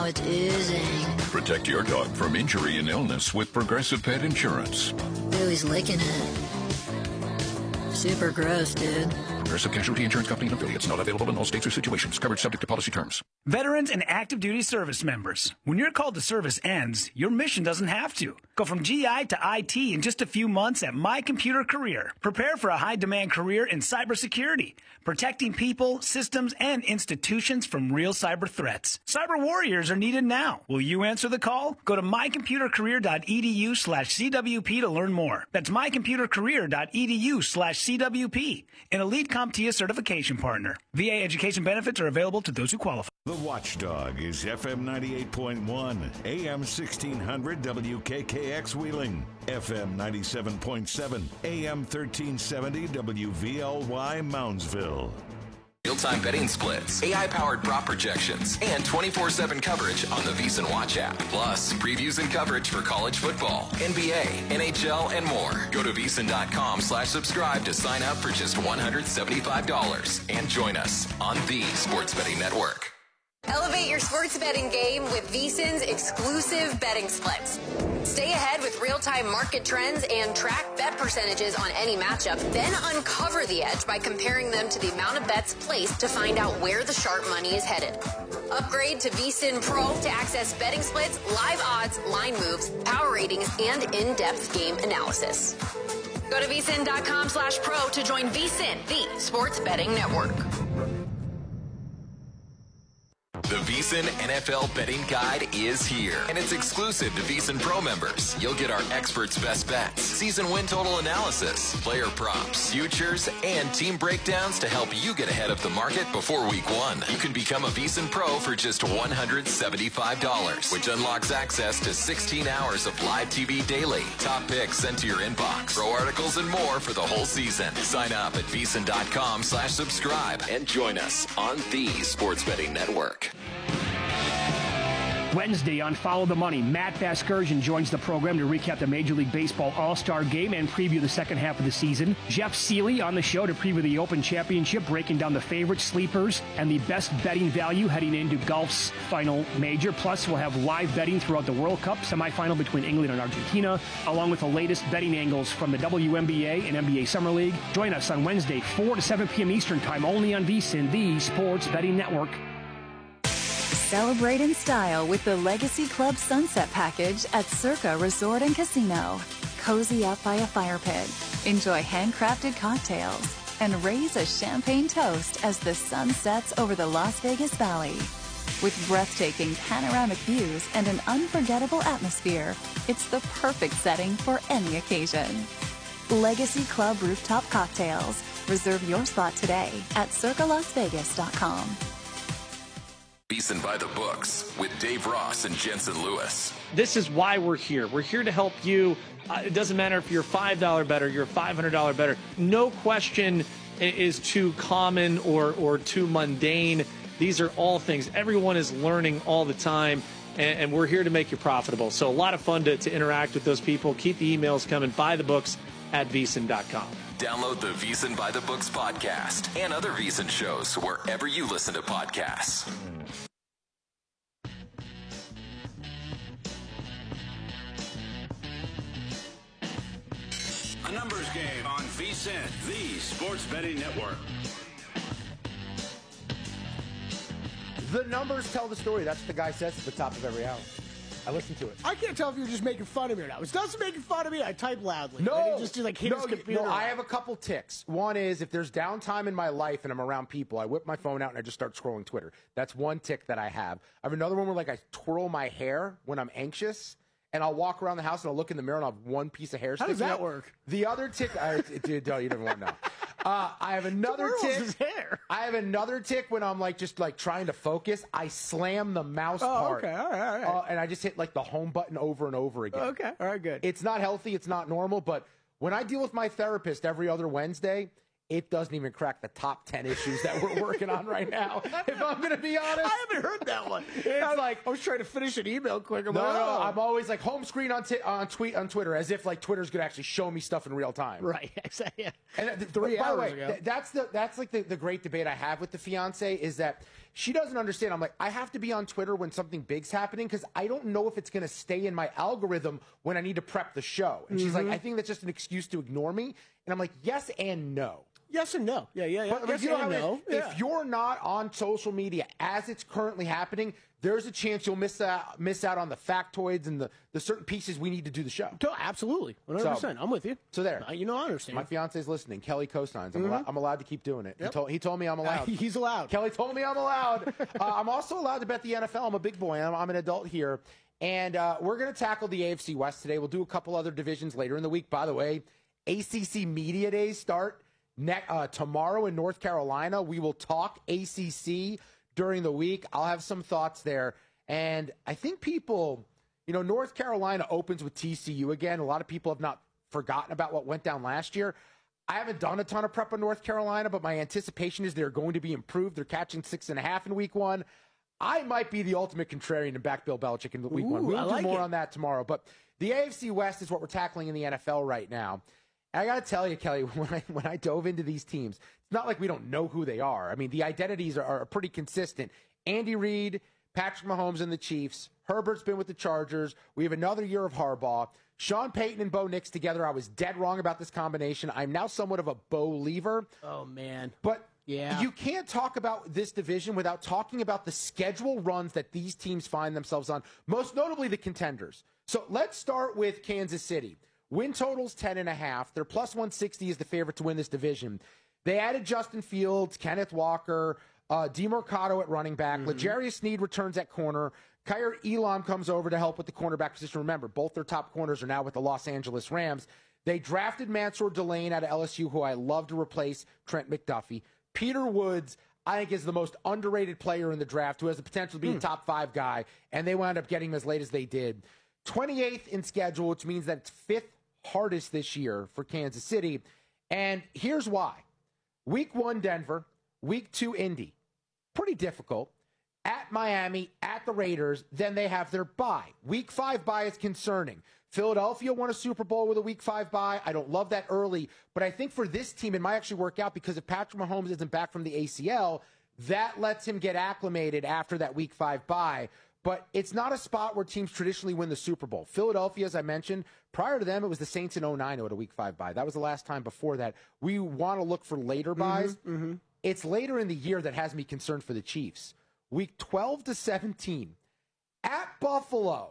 it's oozing. Protect your dog from injury and illness with Progressive Pet Insurance. Ooh, he's licking it. Super gross, dude. Progressive Casualty Insurance Company and affiliates. Not available in all states or situations. Coverage subject to policy terms. Veterans and active duty service members. When your call to service ends, your mission doesn't have to. Go from GI to IT in just a few months at My Computer Career. Prepare for a high-demand career in cybersecurity, protecting people, systems, and institutions from real cyber threats. Cyber warriors are needed now. Will you answer the call? Go to mycomputercareer.edu/CWP to learn more. That's mycomputercareer.edu/CWP. An elite CompTIA certification partner. VA education benefits are available to those who qualify. The Watchdog is FM 98.1, AM 1600 WKKX Wheeling, FM 97.7, AM 1370 WVLY Moundsville. Real-time betting splits, AI-powered prop projections, and 24/7 coverage on the VSiN Watch app. Plus, previews and coverage for college football, NBA, NHL, and more. Go to VSiN.com/subscribe to sign up for just $175 and join us on the Sports Betting Network. Elevate your sports betting game with VSiN's exclusive betting splits. Stay ahead with real-time market trends and track bet percentages on any matchup. Then uncover the edge by comparing them to the amount of bets placed to find out where the sharp money is headed. Upgrade to VSiN Pro to access betting splits, live odds, line moves, power ratings, and in-depth game analysis. Go to VSiN.com/pro to join VSiN, the sports betting network. The VSiN NFL Betting Guide is here, and it's exclusive to VSiN Pro members. You'll get our experts' best bets, season win total analysis, player props, futures, and team breakdowns to help you get ahead of the market before week 1. You can become a VSiN Pro for just $175, which unlocks access to 16 hours of live TV daily, top picks sent to your inbox, pro articles, and more for the whole season. Sign up at VSiN.com/subscribe and join us on the Sports Betting Network. Wednesday on Follow the Money, Matt Vasgersian joins the program to recap the Major League Baseball All-Star Game and preview the second half of the season. Jeff Seeley on the show to preview the Open Championship, breaking down the favorite sleepers and the best betting value heading into golf's final major. Plus, we'll have live betting throughout the World Cup semifinal between England and Argentina, along with the latest betting angles from the WNBA and NBA Summer League. Join us on Wednesday, 4 to 7 p.m. Eastern Time, only on VSiN, the Sports Betting Network. Celebrate in style with the Legacy Club Sunset Package at Circa Resort and Casino. Cozy up by a fire pit, enjoy handcrafted cocktails, and raise a champagne toast as the sun sets over the Las Vegas Valley. With breathtaking panoramic views and an unforgettable atmosphere, it's the perfect setting for any occasion. Legacy Club Rooftop Cocktails. Reserve your spot today at circalasvegas.com. VSiN by the Books with Dave Ross and Jensen Lewis. This is why we're here. We're here to help you. It doesn't matter if you're $5 better, you're $500 better. No question is too common or too mundane. These are all things. Everyone is learning all the time, and we're here to make you profitable. So a lot of fun to interact with those people. Keep the emails coming. Buy the books at VSiN.com. Download the VSiN by the Books podcast and other VSiN shows wherever you listen to podcasts. A numbers game on VSiN, the Sports Betting Network. The numbers tell the story. That's what the guy says at the top of every hour. I listened to it. I can't tell if you're just making fun of me or not. It doesn't making fun of me. I type loudly. No, and he just like hit his computer. No, I have a couple ticks. One is if there's downtime in my life and I'm around people, I whip my phone out and I just start scrolling Twitter. That's one tick that I have. I have another one where like I twirl my hair when I'm anxious. And I'll walk around the house and I'll look in the mirror and I'll have one piece of hair sticking out. How does that work? The other tick, dude, you don't want to know. I have another tick. His hair. I have another tick when I'm like just like trying to focus. I slam the mouse part. Okay, all right. And I just hit like the home button over and over again. Okay, all right, good. It's not healthy. It's not normal. But when I deal with my therapist every other Wednesday, it doesn't even crack the top 10 issues that we're working on right now, if I'm going to be honest. I haven't heard that one. It's like I was trying to finish an email quick. No, I'm always like home screen on Twitter, as if like Twitter's going to actually show me stuff in real time. Right, exactly. Yeah. And 3 by the hours way, ago. that's like the great debate I have with the fiance is that she doesn't understand. I'm like, I have to be on Twitter when something big's happening because I don't know if it's going to stay in my algorithm when I need to prep the show. And she's like, I think that's just an excuse to ignore me. And I'm like, yes and no. Yes and no. Yeah. But yes you know and no. If you're not on social media as it's currently happening, there's a chance you'll miss out on the factoids and the certain pieces we need to do the show. Absolutely. 100%. I'm with you. So there. I understand. My fiance's listening. Kelly co-signs. I'm allowed to keep doing it. Yep. He told me I'm allowed. He's allowed. Kelly told me I'm allowed. I'm also allowed to bet the NFL. I'm a big boy. I'm an adult here. And we're going to tackle the AFC West today. We'll do a couple other divisions later in the week. By the way, ACC Media Days start tomorrow in North Carolina. We will talk ACC during the week. I'll have some thoughts there. And I think people, North Carolina opens with TCU again. A lot of people have not forgotten about what went down last year. I haven't done a ton of prep on North Carolina, but my anticipation is they're going to be improved. They're catching 6.5 in week 1. I might be the ultimate contrarian and back Bill Belichick in week 1. We'll do more on that tomorrow. But the AFC West is what we're tackling in the NFL right now. And I got to tell you, Kelly, when I dove into these teams, it's not like we don't know who they are. I mean, the identities are pretty consistent. Andy Reid, Patrick Mahomes and the Chiefs. Herbert's been with the Chargers. We have another year of Harbaugh. Sean Payton and Bo Nix together. I was dead wrong about this combination. I'm now somewhat of a Bo-lever. Oh, man. But yeah, you can't talk about this division without talking about the schedule runs that these teams find themselves on, most notably the contenders. So let's start with Kansas City. Win total's 10.5. They're plus 160 is the favorite to win this division. They added Justin Fields, Kenneth Walker, DeMarcado at running back. L'Jarius Sneed returns at corner. Kyer Elam comes over to help with the cornerback position. Remember, both their top corners are now with the Los Angeles Rams. They drafted Mansour Delane out of LSU, who I love to replace Trent McDuffie. Peter Woods, I think, is the most underrated player in the draft, who has the potential to be a top 5 guy, and they wound up getting him as late as they did. 28th in schedule, which means that it's 5th hardest this year for Kansas City. And here's why. Week 1, Denver. Week 2, Indy. Pretty difficult. At Miami, at the Raiders, then they have their bye. Week 5 bye is concerning. Philadelphia won a Super Bowl with a Week 5 bye. I don't love that early, but I think for this team, it might actually work out because if Patrick Mahomes isn't back from the ACL, that lets him get acclimated after that Week 5 bye. But it's not a spot where teams traditionally win the Super Bowl. Philadelphia, as I mentioned, prior to them, it was the Saints in 2009 who had a Week 5 bye. That was the last time before that. We want to look for later byes. It's later in the year that has me concerned for the Chiefs. Week 12 to 17, at Buffalo,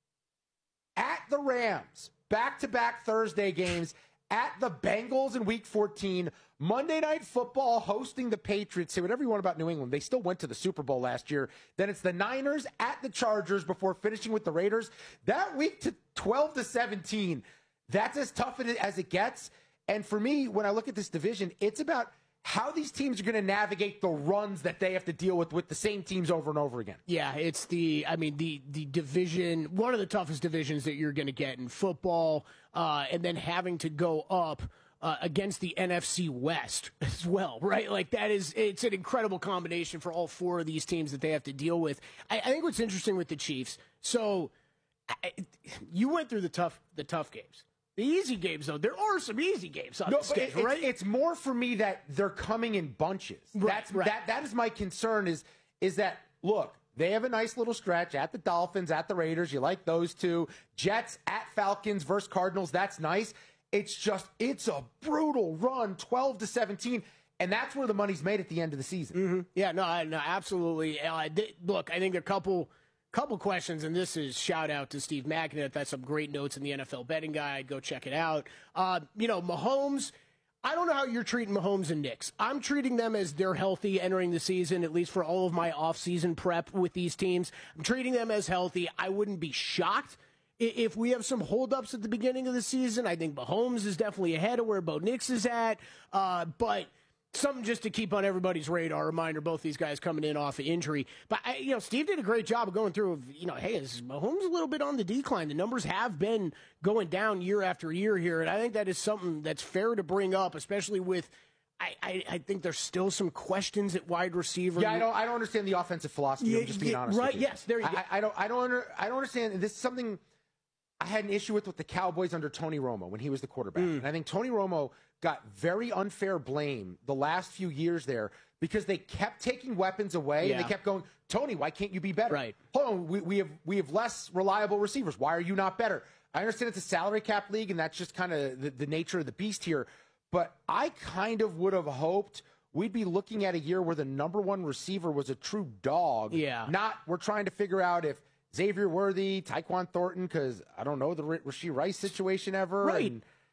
at the Rams, back-to-back Thursday games, at the Bengals in Week 14, Monday Night Football hosting the Patriots. Say whatever you want about New England. They still went to the Super Bowl last year. Then it's the Niners at the Chargers before finishing with the Raiders. That week to 12 to 17, that's as tough as it gets. And for me, when I look at this division, it's about how these teams are going to navigate the runs that they have to deal with the same teams over and over again. Yeah, it's the division, one of the toughest divisions that you're going to get in football, and then having to go up against the NFC West as well, right? Like it's an incredible combination for all 4 of these teams that they have to deal with. I think what's interesting with the Chiefs, so you went through the tough games. The easy games, though, there are some easy games on the schedule, right? It's more for me that they're coming in bunches. Right. That is my concern is that, look, they have a nice little stretch at the Dolphins, at the Raiders. You like those two. Jets at Falcons versus Cardinals. That's nice. It's a brutal run, 12 to 17. And that's where the money's made at the end of the season. Yeah, no, absolutely. Look, I think a couple questions, and this is shout out to Steve McInerney. That's some great notes in the NFL betting guide. Go check it out. Mahomes, I don't know how you're treating Mahomes and Knicks. I'm treating them as they're healthy entering the season, at least for all of my off-season prep with these teams. I'm treating them as healthy. I wouldn't be shocked if we have some holdups at the beginning of the season. I think Mahomes is definitely ahead of where Bo Nix is at. But something just to keep on everybody's radar. Reminder, both these guys coming in off of injury. But, Steve did a great job of going through, hey, is Mahomes a little bit on the decline? The numbers have been going down year after year here, and I think that is something that's fair to bring up, especially with I think there's still some questions at wide receiver. Yeah, I don't understand the offensive philosophy. I'm just being honest right, with you. Yes, there you go. I don't understand. This is something I had an issue with the Cowboys under Tony Romo when he was the quarterback. And I think Tony Romo got very unfair blame the last few years there because they kept taking weapons away and they kept going, Tony, why can't you be better? Right. Hold on, we have less reliable receivers. Why are you not better? I understand it's a salary cap league, and that's just kind of the nature of the beast here. But I kind of would have hoped we'd be looking at a year where the number one receiver was a true dog. Yeah. Not we're trying to figure out if Xavier Worthy, Tyquan Thornton, because I don't know the Rashee Rice situation ever. Right.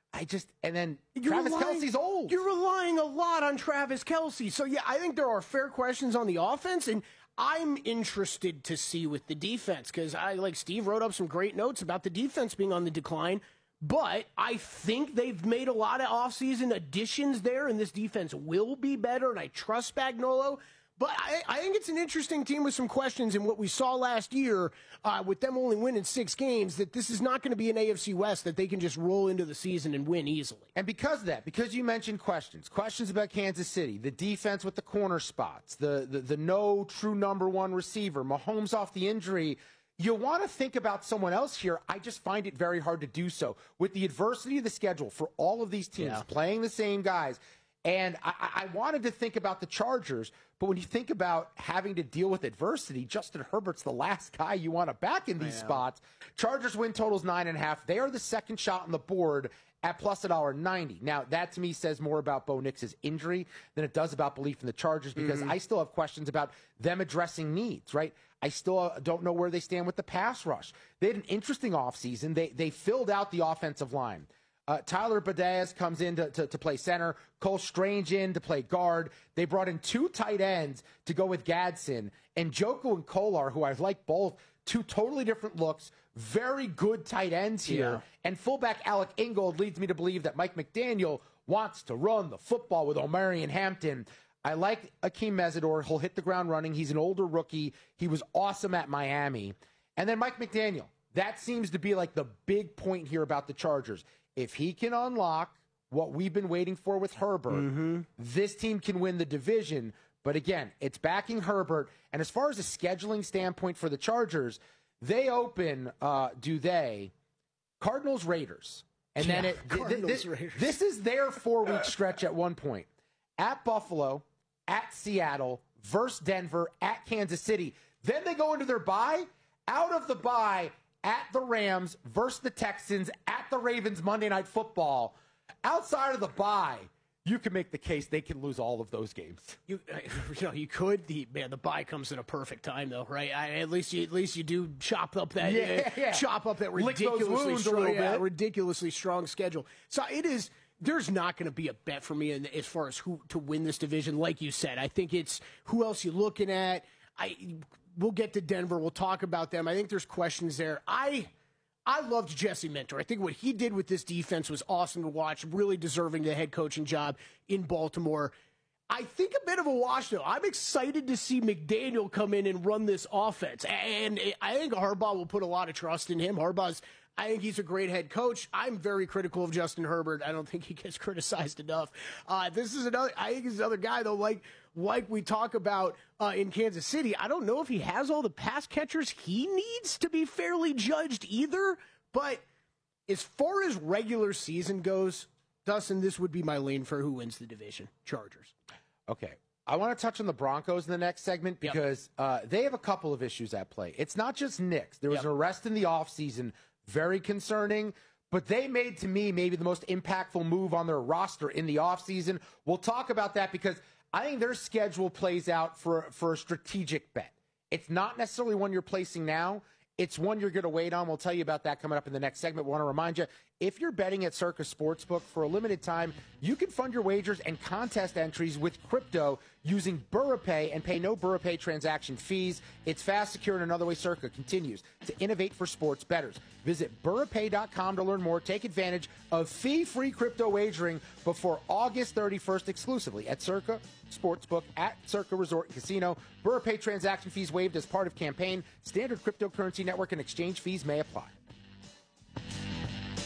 And then Travis Kelce's old. You're relying a lot on Travis Kelce. So, yeah, I think there are fair questions on the offense, and I'm interested to see with the defense because Steve wrote up some great notes about the defense being on the decline. But I think they've made a lot of offseason additions there, and this defense will be better, and I trust Spagnuolo. But I think it's an interesting team with some questions, and what we saw last year with them only winning 6 games, that this is not going to be an AFC West that they can just roll into the season and win easily. And because you mentioned questions about Kansas City, the defense with the corner spots, the no true number one receiver, Mahomes off the injury, you want to think about someone else here. I just find it very hard to do so. With the adversity of the schedule for all of these teams playing the same guys, and I wanted to think about the Chargers, but when you think about having to deal with adversity, Justin Herbert's the last guy you want to back in these spots. Chargers win totals 9.5. They are the second shot on the board at plus $1.90. Now, that to me says more about Bo Nix's injury than it does about belief in the Chargers because I still have questions about them addressing needs, right? I still don't know where they stand with the pass rush. They had an interesting offseason. They filled out the offensive line. Tyler Badaz comes in to play center. Cole Strange in to play guard. They brought in 2 tight ends to go with Gadsden. And Joko and Kolar, who I like both, 2 totally different looks, very good tight ends here. Yeah. And fullback Alec Ingold leads me to believe that Mike McDaniel wants to run the football with Omarion Hampton. I like Akeem Mesidor. He'll hit the ground running. He's an older rookie. He was awesome at Miami. And then Mike McDaniel. That seems to be like the big point here about the Chargers. If he can unlock what we've been waiting for with Herbert, this team can win the division. But again, it's backing Herbert. And as far as a scheduling standpoint for the Chargers, they open, Cardinals, Raiders. And then this is their 4-week stretch at one point. At Buffalo, at Seattle, versus Denver, at Kansas City. Then they go into their bye. Out of the bye, at the Rams versus the Texans, at the Ravens Monday Night Football. Outside of the bye, you can make the case they can lose all of those games. You could. The bye comes at a perfect time, though, right? At least you do chop up that ridiculously strong schedule. So it is. There's not going to be a bet for me as far as who to win this division. Like you said, I think it's who else you're looking at. We'll get to Denver. We'll talk about them. I think there's questions there. I loved Jesse Minter. I think what he did with this defense was awesome to watch, really deserving the head coaching job in Baltimore. I think a bit of a wash, though. I'm excited to see McDaniel come in and run this offense. And I think Harbaugh will put a lot of trust in him. I think he's a great head coach. I'm very critical of Justin Herbert. I don't think he gets criticized enough. I think he's another guy, though, like we talk about in Kansas City. I don't know if he has all the pass catchers he needs to be fairly judged either. But as far as regular season goes, Dustin, this would be my lane for who wins the division. Chargers. Okay. I want to touch on the Broncos in the next segment because they have a couple of issues at play. It's not just Knicks. There was an arrest in the offseason, very concerning. But they made, to me, maybe the most impactful move on their roster in the offseason. We'll talk about that because I think their schedule plays out for a strategic bet. It's not necessarily one you're placing now. It's one you're going to wait on. We'll tell you about that coming up in the next segment. We want to remind you, if you're betting at Circa Sportsbook for a limited time, you can fund your wagers and contest entries with crypto using BurraPay and pay no BurraPay transaction fees. It's fast, secure, and another way Circa continues to innovate for sports bettors. Visit BurraPay.com to learn more. Take advantage of fee-free crypto wagering before August 31st exclusively at Circa Sportsbook at Circa Resort and Casino. BurraPay transaction fees waived as part of campaign. Standard cryptocurrency network and exchange fees may apply.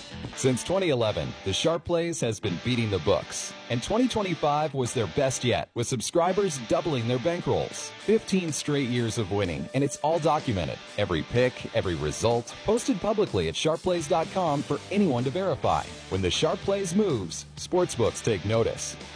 Since 2011, the Sharp Plays has been beating the books, and 2025 was their best yet, with subscribers doubling their bankrolls. 15 straight years of winning, and it's all documented. Every pick, every result, posted publicly at sharpplays.com for anyone to verify. When the Sharp Plays moves, sportsbooks take notice.